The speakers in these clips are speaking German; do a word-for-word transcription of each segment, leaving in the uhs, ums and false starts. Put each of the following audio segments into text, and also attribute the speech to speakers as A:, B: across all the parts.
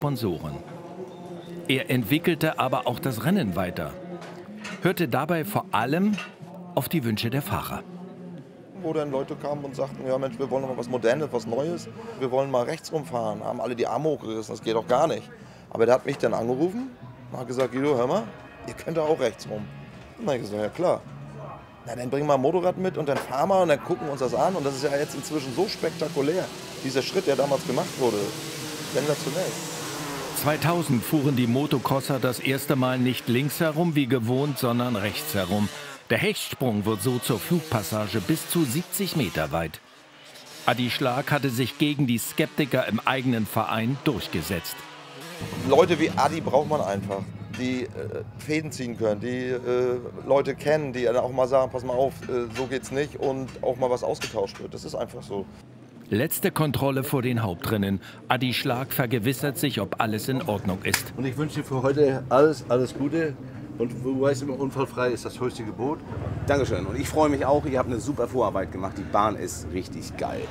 A: Sponsoren. Er entwickelte aber auch das Rennen weiter, hörte dabei vor allem auf die Wünsche der Fahrer.
B: Wo dann Leute kamen und sagten, ja Mensch, wir wollen mal was Modernes, was Neues, wir wollen mal rechts rumfahren, haben alle die Arme hochgerissen, das geht doch gar nicht. Aber der hat mich dann angerufen und hat gesagt, Guido, hör mal, ihr könnt da auch rechts rum. Und dann habe ich gesagt, ja klar. Na, dann bringen wir ein Motorrad mit und dann fahren wir und dann gucken wir uns das an. Und das ist ja jetzt inzwischen so spektakulär, dieser Schritt, der damals gemacht wurde, sensationell.
A: zweitausend fuhren die Motocrosser das erste Mal nicht links herum wie gewohnt, sondern rechts herum. Der Hechtsprung wird so zur Flugpassage bis zu siebzig Meter weit. Adi Schlag hatte sich gegen die Skeptiker im eigenen Verein durchgesetzt.
B: Leute wie Adi braucht man einfach, die äh, Fäden ziehen können, die äh, Leute kennen, die auch mal sagen, pass mal auf, äh, so geht's nicht und auch mal was ausgetauscht wird. Das ist einfach so.
A: Letzte Kontrolle vor den Hauptrennen. Adi Schlag vergewissert sich, ob alles in Ordnung ist.
C: Und ich wünsche dir für heute alles, alles Gute. Und du weißt immer, unfallfrei ist das höchste Gebot.
D: Dankeschön. Und ich freue mich auch, ihr habt eine super Vorarbeit gemacht. Die Bahn ist richtig geil.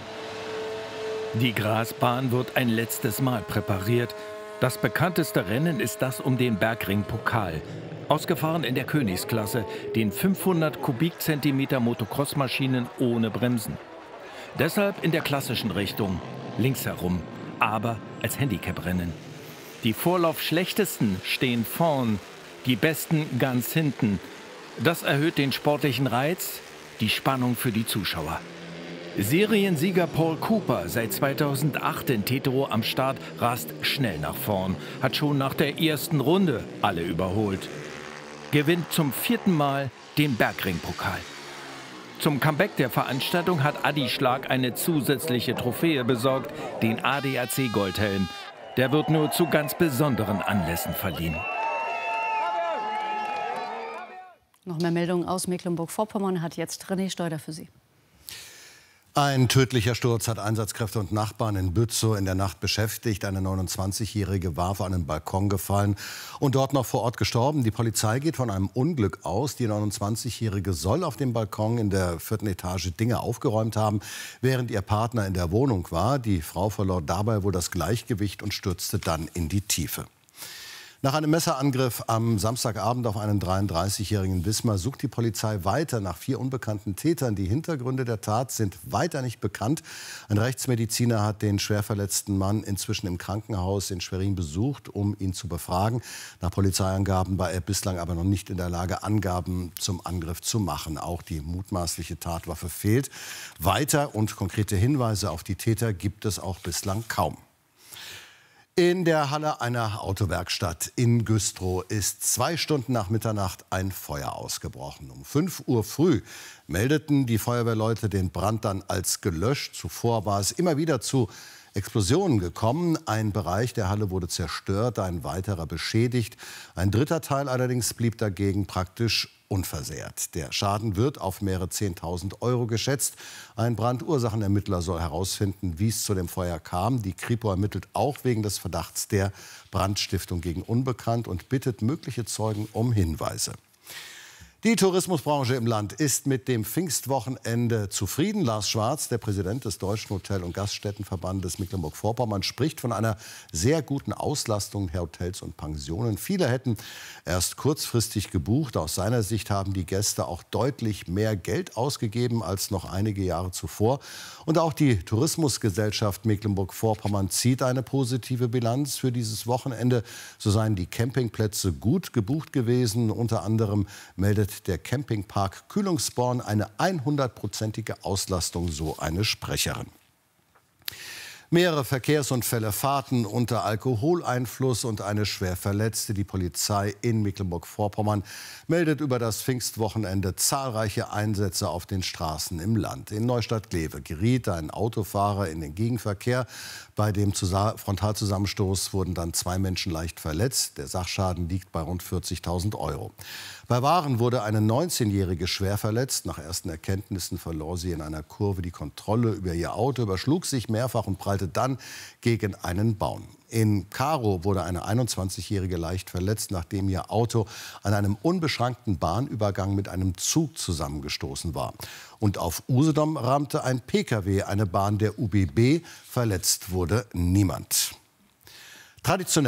A: Die Grasbahn wird ein letztes Mal präpariert. Das bekannteste Rennen ist das um den Bergring-Pokal. Ausgefahren in der Königsklasse, den fünfhundert Kubikzentimeter Motocross-Maschinen ohne Bremsen. Deshalb in der klassischen Richtung, links herum, aber als Handicap-Rennen. Die Vorlaufschlechtesten stehen vorn, die Besten ganz hinten. Das erhöht den sportlichen Reiz, die Spannung für die Zuschauer. Seriensieger Paul Cooper, seit zweitausendacht in Tetero am Start, rast schnell nach vorn, hat schon nach der ersten Runde alle überholt. Gewinnt zum vierten Mal den Bergring-Pokal. Zum Comeback der Veranstaltung hat Adi Schlag eine zusätzliche Trophäe besorgt, den A D A C-Goldhelm. Der wird nur zu ganz besonderen Anlässen verliehen.
E: Noch mehr Meldungen aus Mecklenburg-Vorpommern hat jetzt René Steuder für Sie.
F: Ein tödlicher Sturz hat Einsatzkräfte und Nachbarn in Bützow in der Nacht beschäftigt. Eine neunundzwanzigjährige war von einem Balkon gefallen und dort noch vor Ort gestorben. Die Polizei geht von einem Unglück aus. Die neunundzwanzigjährige soll auf dem Balkon in der vierten Etage Dinge aufgeräumt haben, während ihr Partner in der Wohnung war. Die Frau verlor dabei wohl das Gleichgewicht und stürzte dann in die Tiefe. Nach einem Messerangriff am Samstagabend auf einen dreiunddreißigjährigen in Wismar sucht die Polizei weiter nach vier unbekannten Tätern. Die Hintergründe der Tat sind weiter nicht bekannt. Ein Rechtsmediziner hat den schwer verletzten Mann inzwischen im Krankenhaus in Schwerin besucht, um ihn zu befragen. Nach Polizeiangaben war er bislang aber noch nicht in der Lage, Angaben zum Angriff zu machen. Auch die mutmaßliche Tatwaffe fehlt. Weiter und konkrete Hinweise auf die Täter gibt es auch bislang kaum. In der Halle einer Autowerkstatt in Güstrow ist zwei Stunden nach Mitternacht ein Feuer ausgebrochen. Um fünf Uhr früh meldeten die Feuerwehrleute den Brand dann als gelöscht. Zuvor war es immer wieder zu Explosionen gekommen. Ein Bereich der Halle wurde zerstört, ein weiterer beschädigt. Ein dritter Teil allerdings blieb dagegen praktisch unversehrt. Der Schaden wird auf mehrere Zehntausend Euro geschätzt. Ein Brandursachenermittler soll herausfinden, wie es zu dem Feuer kam. Die Kripo ermittelt auch wegen des Verdachts der Brandstiftung gegen Unbekannt und bittet mögliche Zeugen um Hinweise. Die Tourismusbranche im Land ist mit dem Pfingstwochenende zufrieden. Lars Schwarz, der Präsident des Deutschen Hotel- und Gaststättenverbandes Mecklenburg-Vorpommern, spricht von einer sehr guten Auslastung der Hotels und Pensionen. Viele hätten erst kurzfristig gebucht. Aus seiner Sicht haben die Gäste auch deutlich mehr Geld ausgegeben als noch einige Jahre zuvor. Und auch die Tourismusgesellschaft Mecklenburg-Vorpommern zieht eine positive Bilanz für dieses Wochenende. So seien die Campingplätze gut gebucht gewesen. Unter anderem meldet der Campingpark Kühlungsborn eine hundertprozentige Auslastung, so eine Sprecherin. Mehrere Verkehrsunfälle, Fahrten unter Alkoholeinfluss und eine schwer Verletzte. Die Polizei in Mecklenburg-Vorpommern meldet über das Pfingstwochenende zahlreiche Einsätze auf den Straßen im Land. In Neustadt-Glewe geriet ein Autofahrer in den Gegenverkehr. Bei dem Frontalzusammenstoß wurden dann zwei Menschen leicht verletzt. Der Sachschaden liegt bei rund vierzigtausend Euro. Bei Waren wurde eine neunzehnjährige schwer verletzt. Nach ersten Erkenntnissen verlor sie in einer Kurve die Kontrolle über ihr Auto, überschlug sich mehrfach und prallte dann gegen einen Baum. In Karow wurde eine einundzwanzigjährige leicht verletzt, nachdem ihr Auto an einem unbeschrankten Bahnübergang mit einem Zug zusammengestoßen war. Und auf Usedom rammte ein Pkw eine Bahn der U B B. Verletzt wurde niemand. Traditionell